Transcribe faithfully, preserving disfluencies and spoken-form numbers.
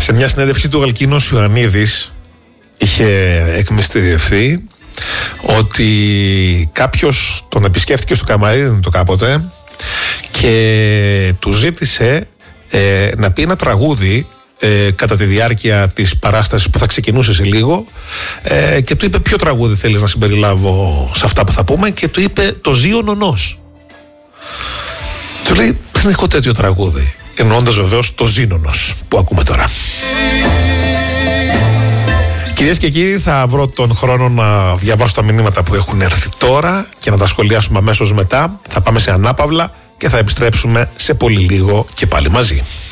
Σε μια συνέντευξη του Γαλκίνος Ιωαννίδης είχε εκμυστηριευθεί ότι κάποιος τον επισκέφτηκε στο καμαρίνι του κάποτε και του ζήτησε ε, να πει ένα τραγούδι ε, κατά τη διάρκεια της παράστασης που θα ξεκινούσε σε λίγο, ε, και του είπε ποιο τραγούδι θέλεις να συμπεριλάβω σε αυτά που θα πούμε, και του είπε το Ζήο Νονός. Του λέει δεν έχω τέτοιο τραγούδι, εννοώντας βεβαίως το Ζήνονος που ακούμε τώρα. Κυρίες και κύριοι, θα βρω τον χρόνο να διαβάσω τα μηνύματα που έχουν έρθει τώρα και να τα σχολιάσουμε αμέσως μετά. Θα πάμε σε ανάπαυλα και θα επιστρέψουμε σε πολύ λίγο και πάλι μαζί.